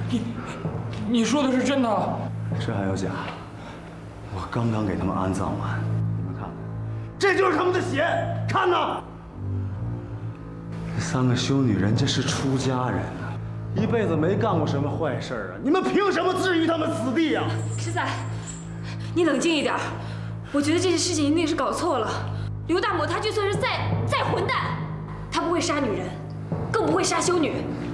你说的是真的？ 这还有假？我刚刚给他们安葬完，你们看看，这就是他们的血，看呐！这3个修女人家是出家人啊，一辈子没干过什么坏事啊，你们凭什么置于他们死地呀？ 十仔，你冷静一点，我觉得这件事情一定是搞错了。刘大某他就算是再混蛋，他不会杀女人，更不会杀修女。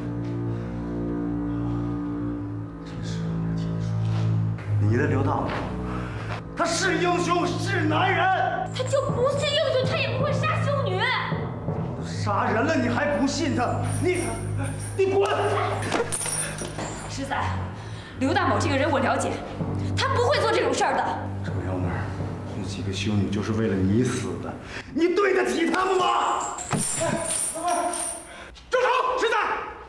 真是我听说，你的刘大某，他是英雄，是男人。 他就不是英雄，他也不会杀修女。 杀人了你还不信他？你滚！ 十仔，刘大某这个人我了解，他不会做这种事儿的。 程幺妹，那几个修女就是为了你死的，你对得起他们吗？住手！十仔，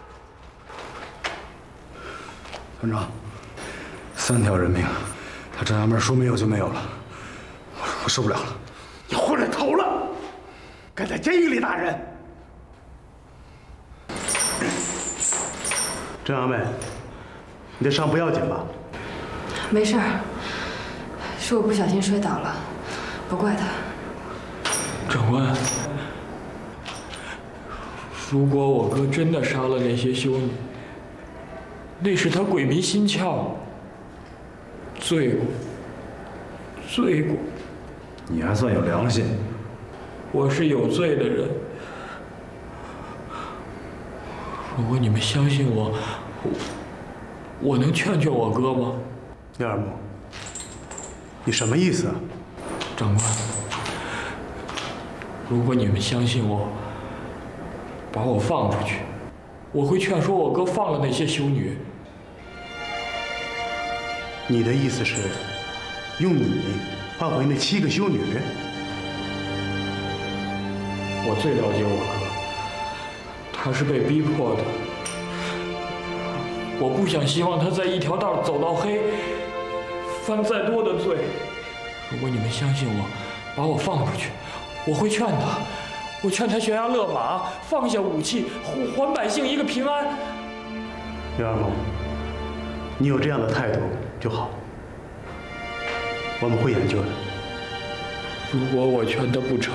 团长，3条人命，他程幺妹说没有就没有了，我受不了了。你混了头了，该在监狱里打人。郑幺妹，你这伤不要紧吧？ 没事儿，是我不小心摔倒了，不怪他。 长官，如果我哥真的杀了那些修女，那是他鬼迷心窍，罪过。 你还算有良心。 我是有罪的人。如果你们相信我能劝劝我哥吗？ 廖二木，你什么意思啊？ 长官，如果你们相信我，把我放出去，我会劝说我哥放了那些修女。 你的意思是，用你换回那7个修女？ 我最了解我哥，他是被逼迫的。我不想希望他在一条道走到黑，犯再多的罪。如果你们相信我，把我放出去，我会劝他，我劝他悬崖勒马，放下武器，还百姓一个平安。 刘二木，你有这样的态度就好，我们会研究的。 如果我劝他不成，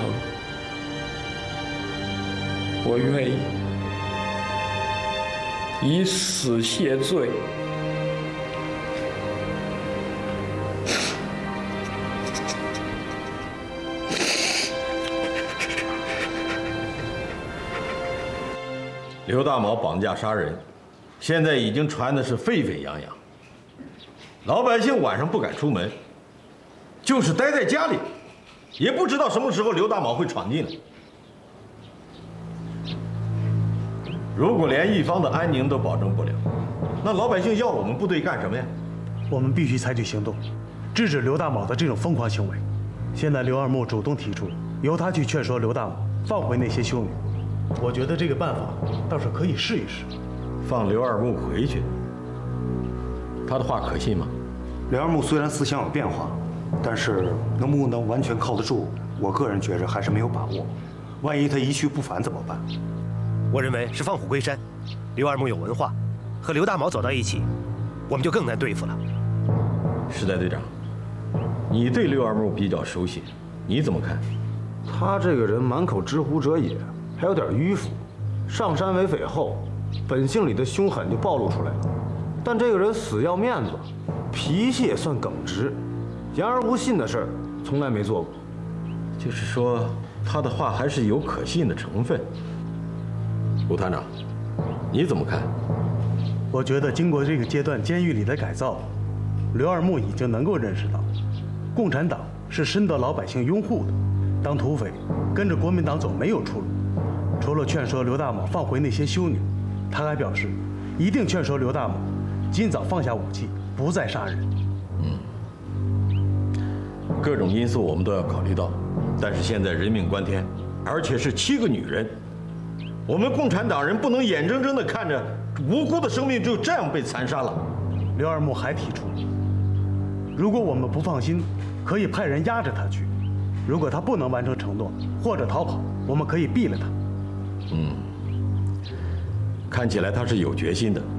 我愿意以死谢罪。 刘大毛绑架杀人，现在已经传的是沸沸扬扬，老百姓晚上不敢出门，就是待在家里，也不知道什么时候刘大毛会闯进来。如果连一方的安宁都保证不了，那老百姓要我们部队干什么呀？ 我们必须采取行动，制止刘大卯的这种疯狂行为。现在刘二木主动提出，由他去劝说刘大卯放回那些修女。我觉得这个办法倒是可以试一试。 放刘二木回去，他的话可信吗？ 刘二木虽然思想有变化，但是能不能完全靠得住，我个人觉着还是没有把握。万一他一去不返怎么办？ 我认为是放虎归山。刘二木有文化，和刘大毛走到一起，我们就更难对付了。 时代队长，你对刘二木比较熟悉，你怎么看？ 他这个人满口知乎者也，还有点迂腐。上山为匪后，本性里的凶狠就暴露出来了。但这个人死要面子，脾气也算耿直，言而无信的事儿从来没做过。 就是说，他的话还是有可信的成分。吴团长，你怎么看？ 我觉得经过这个阶段监狱里的改造，刘二木已经能够认识到，共产党是深得老百姓拥护的。当土匪跟着国民党走没有出路，除了劝说刘大卯放回那些修女，他还表示一定劝说刘大卯尽早放下武器，不再杀人。 各种因素我们都要考虑到，但是现在人命关天，而且是7个女人，我们共产党人不能眼睁睁地看着无辜的生命就这样被残杀了。 刘二木还提出，如果我们不放心，可以派人压着他去。如果他不能完成承诺或者逃跑，我们可以毙了他。 看起来他是有决心的。